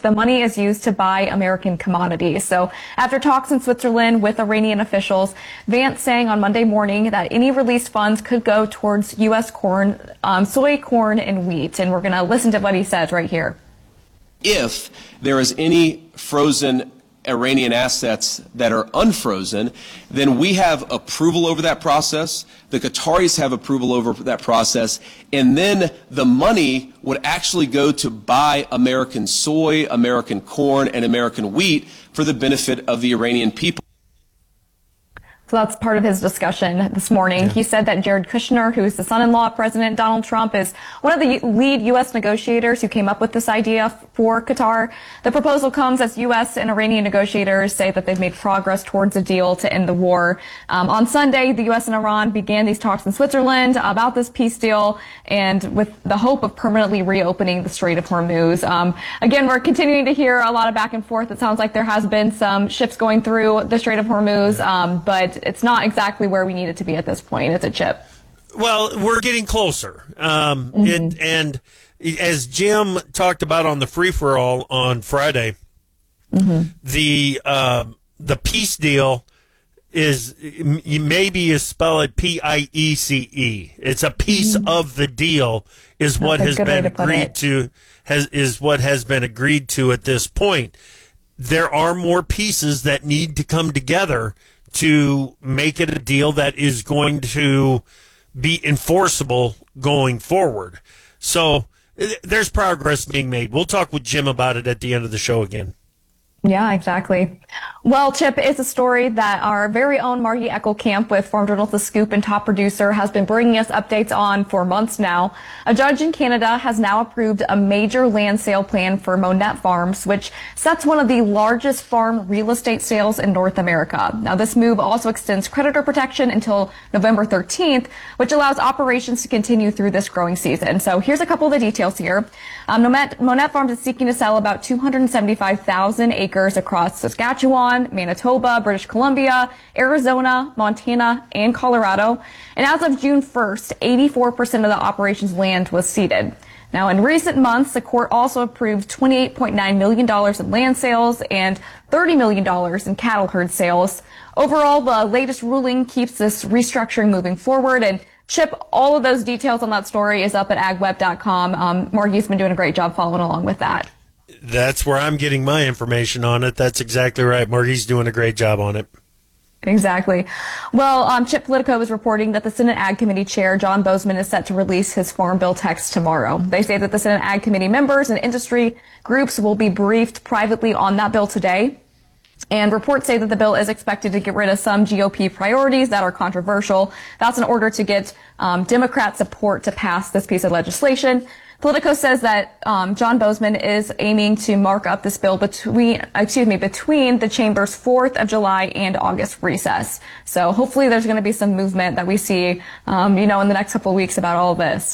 the money is used to buy American commodities. So after talks in Switzerland with Iranian officials, Vance saying on Monday morning that any released funds could go towards U.S. corn, soy, corn, and wheat. And we're going to listen to what he says right here. If there is any frozen Iranian assets that are unfrozen, then we have approval over that process. The Qataris have approval over that process. And then the money would actually go to buy American soy, American corn, and American wheat for the benefit of the Iranian people. So that's part of his discussion this morning. He said that Jared Kushner, who is the son-in-law of President Donald Trump, is one of the lead U.S. negotiators who came up with this idea for Qatar. The proposal comes as U.S. and Iranian negotiators say that they've made progress towards a deal to end the war. On Sunday, the U.S. and Iran began these talks in Switzerland about this peace deal and with the hope of permanently reopening the Strait of Hormuz. Again, we're continuing to hear a lot of back and forth. It sounds like there has been some ships going through the Strait of Hormuz, but it's not exactly where we need it to be at this point. It's a Chip. Well, we're getting closer. And as Jim talked about on the free-for-all on Friday, the peace deal is maybe spell it P-I-E-C-E. It's a piece of the deal is what has been agreed to, is what has been agreed to at this point. There are more pieces that need to come together to make it a deal that is going to be enforceable going forward. So there's progress being made. We'll talk with Jim about it at the end of the show again. Yeah, exactly. Well, Chip, it's a story that our very own Margie Eckelkamp with Farm Journal's The Scoop and top producer has been bringing us updates on for months now. A judge in Canada has now approved a major land sale plan for Monette Farms, which sets one of the largest farm real estate sales in North America. Now, this move also extends creditor protection until November 13th, which allows operations to continue through this growing season. So here's a couple of the details here. Monette Farms is seeking to sell about 275,000 acres across Saskatchewan, Manitoba, British Columbia, Arizona, Montana, and Colorado. And as of June 1st, 84% of the operation's land was ceded. Now, in recent months, the court also approved $28.9 million in land sales and $30 million in cattle herd sales. Overall, the latest ruling keeps this restructuring moving forward. And Chip, all of those details on that story is up at agweb.com. Margie's been doing a great job following along with that. That's where I'm getting my information on it. That's exactly right. Margie's doing a great job on it. Exactly. Well, Chip, Politico is reporting that the Senate Ag Committee Chair, John Boozman, is set to release his Farm Bill text tomorrow. They say that the Senate Ag Committee members and industry groups will be briefed privately on that bill today. And reports say that the bill is expected to get rid of some GOP priorities that are controversial. That's in order to get Democrat support to pass this piece of legislation. Politico says that John Boozman is aiming to mark up this bill between the chamber's 4th of July and August recess. So hopefully there's going to be some movement that we see, in the next couple of weeks about all of this.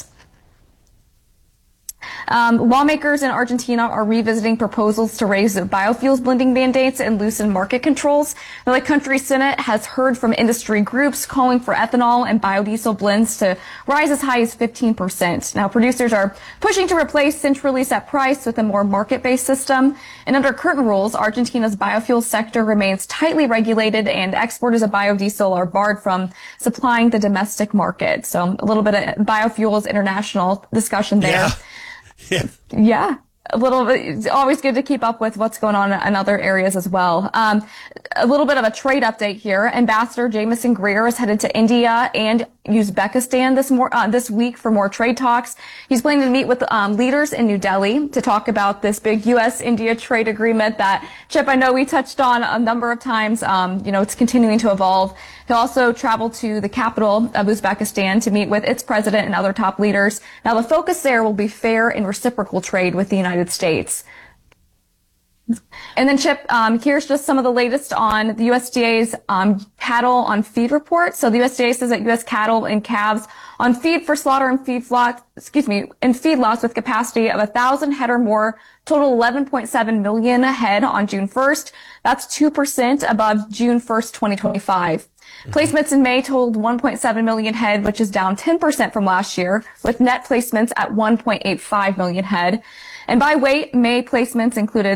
Lawmakers in Argentina are revisiting proposals to raise biofuels blending mandates and loosen market controls. Now, the country's Senate has heard from industry groups calling for ethanol and biodiesel blends to rise as high as 15%. Now, producers are pushing to replace centrally set price with a more market-based system. And under current rules, Argentina's biofuel sector remains tightly regulated, and exporters of biodiesel are barred from supplying the domestic market. So a little bit of biofuels international discussion there. Yeah. A little bit, it's always good to keep up with what's going on in other areas as well. A little bit of a trade update here. Ambassador Jamieson Greer is headed to India and Uzbekistan this week for more trade talks. He's planning to meet with leaders in New Delhi to talk about this big U.S.-India trade agreement that, Chip, I know we touched on a number of times. It's continuing to evolve. He'll also travel to the capital of Uzbekistan to meet with its president and other top leaders. Now, the focus there will be fair and reciprocal trade with the United States. And then, Chip, here's just some of the latest on the USDA's cattle on feed report. So the USDA says that U.S. cattle and calves on feed for slaughter and in feedlots with capacity of 1,000 head or more total 11.7 million head on June 1st. That's 2% above June 1st, 2025. Placements in May totaled 1.7 million head, which is down 10% from last year, with net placements at 1.85 million head. And by weight, May placements included